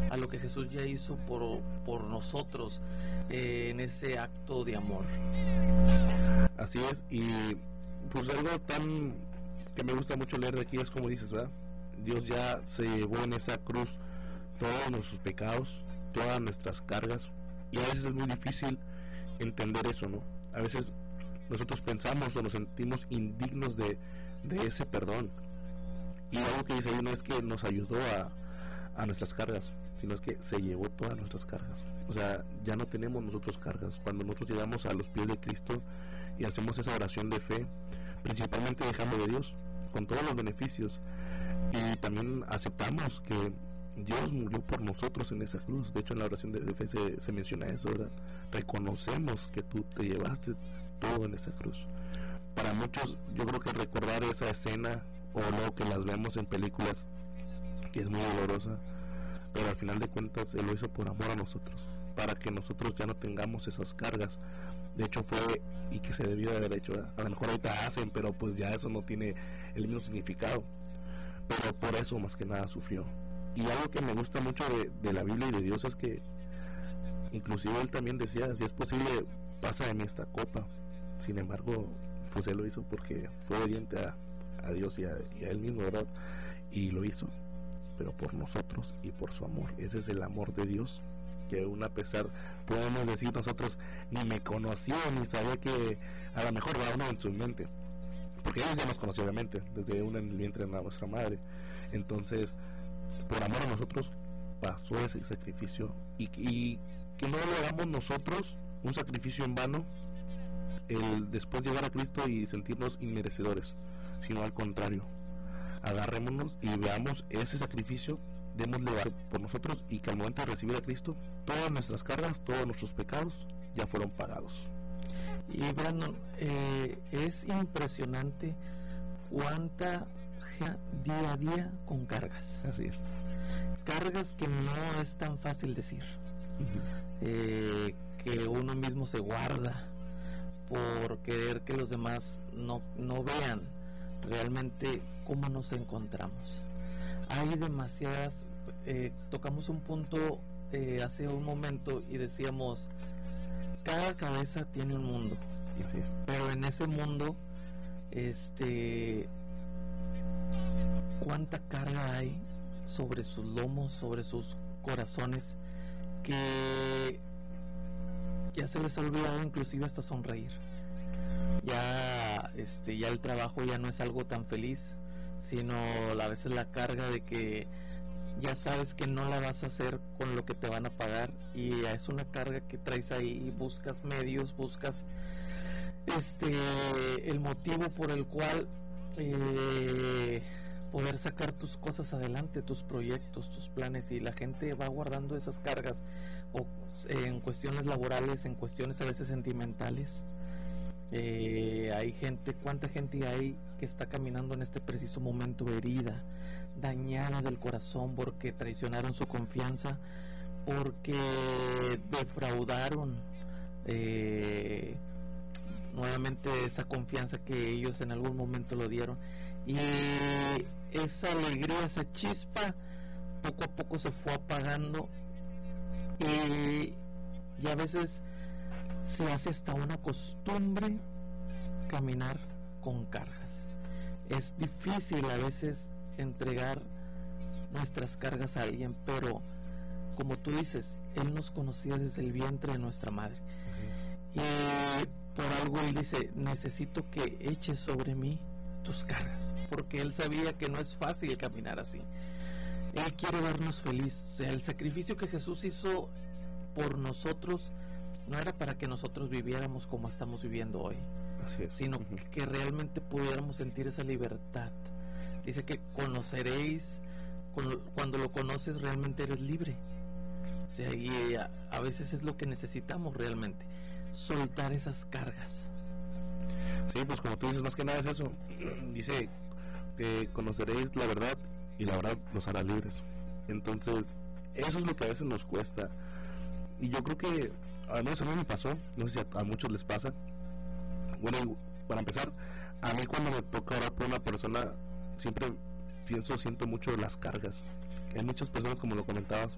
a lo que Jesús ya hizo por nosotros en ese acto de amor. Así es, y pues algo tan que me gusta mucho leer de aquí es como dices, ¿verdad? Dios ya se llevó en esa cruz todos nuestros pecados, todas nuestras cargas, y a veces es muy difícil entender eso, ¿no? A veces nosotros pensamos o nos sentimos indignos de ese perdón, y algo que dice ahí no es que nos ayudó a nuestras cargas, sino es que se llevó todas nuestras cargas. O sea, ya no tenemos nosotros cargas. Cuando nosotros llegamos a los pies de Cristo y hacemos esa oración de fe, principalmente dejando de Dios con todos los beneficios, y también aceptamos que Dios murió por nosotros en esa cruz. De hecho, en la oración de fe se menciona eso, ¿verdad? Reconocemos que tú te llevaste todo en esa cruz. Para muchos, yo creo que recordar esa escena, o no, que las vemos en películas, que es muy dolorosa, pero al final de cuentas Él lo hizo por amor a nosotros, para que nosotros ya no tengamos esas cargas. De hecho fue, y que se debió de haber hecho, ¿verdad? A lo mejor ahorita hacen, pero pues ya eso no tiene el mismo significado, pero por eso más que nada sufrió. Y algo que me gusta mucho de la Biblia y de Dios es que inclusive Él también decía, si es posible, pasa de mí esta copa. Sin embargo, pues Él lo hizo porque fue obediente a Dios y a Él mismo, ¿verdad? Y lo hizo, pero por nosotros y por su amor. Ese es el amor de Dios, que aún a pesar, podemos decir nosotros, ni me conoció, ni sabía, que a lo mejor va uno en su mente, porque Él ya nos conoció obviamente, desde uno en el vientre de nuestra madre. Entonces, por amor a nosotros, pasó ese sacrificio, y que no lo hagamos nosotros un sacrificio en vano, el después llegar a Cristo y sentirnos inmerecedores, sino al contrario, agarrémonos y veamos ese sacrificio, démosle por nosotros, y que al momento de recibir a Cristo, todas nuestras cargas, todos nuestros pecados ya fueron pagados. Y Brandon, es impresionante cuánta día a día con cargas. Así es. Cargas que no es tan fácil decir, que uno mismo se guarda por querer que los demás no vean realmente cómo nos encontramos. Hay demasiadas, tocamos un punto hace un momento y decíamos, cada cabeza tiene un mundo. Así es. Pero en ese mundo, cuánta carga hay sobre sus lomos, sobre sus corazones, que ya se les ha olvidado inclusive hasta sonreír. Ya el trabajo ya no es algo tan feliz, sino a veces la carga de que ya sabes que no la vas a hacer con lo que te van a pagar, y es una carga que traes ahí, buscas medios, buscas el motivo por el cual poder sacar tus cosas adelante, tus proyectos, tus planes, y la gente va guardando esas cargas, o en cuestiones laborales, en cuestiones a veces sentimentales. Hay gente, cuánta gente hay que está caminando en este preciso momento herida, dañada del corazón, porque traicionaron su confianza, porque defraudaron nuevamente esa confianza que ellos en algún momento lo dieron, y esa alegría, esa chispa poco a poco se fue apagando, y a veces se hace hasta una costumbre caminar con cargas. Es difícil a veces entregar nuestras cargas a alguien, pero como tú dices, Él nos conocía desde el vientre de nuestra madre, y por algo Él dice, necesito que eches sobre mí tus cargas, porque Él sabía que no es fácil caminar así. Él quiere vernos felices. O sea, el sacrificio que Jesús hizo por nosotros no era para que nosotros viviéramos como estamos viviendo hoy, Así es. sino que realmente pudiéramos sentir esa libertad. Dice que conoceréis, cuando lo conoces realmente eres libre. O sea, y a veces es lo que necesitamos realmente, soltar esas cargas. Sí, pues como tú dices, más que nada es eso. Dice que conoceréis la verdad y la verdad los hará libres. Entonces, eso es lo que a veces nos cuesta. Y yo creo que, al menos a mí me pasó, no sé si a muchos les pasa. Bueno, para empezar, a mí cuando me toca orar por una persona, siento mucho las cargas. Hay muchas personas, como lo comentabas,